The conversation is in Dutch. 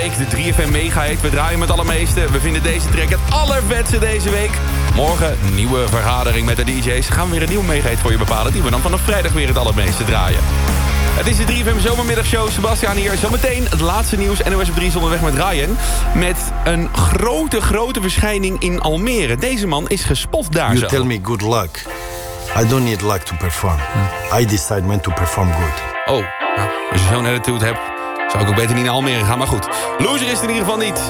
Mike, de 3FM Mega Hit. We draaien met het allermeeste. We vinden deze track het allervetste deze week. Morgen nieuwe vergadering met de DJ's. Gaan we weer een nieuwe Mega Hit voor je bepalen... die we dan vanaf vrijdag weer het allermeeste draaien. Het is de 3FM Zomermiddagshow. Sebastiaan hier. Zometeen het laatste nieuws. NOS op 3 is onderweg met Ryan. Met een grote verschijning in Almere. Deze man is gespot daar zo. You tell me good luck. I don't need luck to perform. I decide when to perform good. Oh, nou, als je zo'n attitude hebt... zou ik ook beter niet naar Almere gaan, maar goed. Loser is het in ieder geval niet.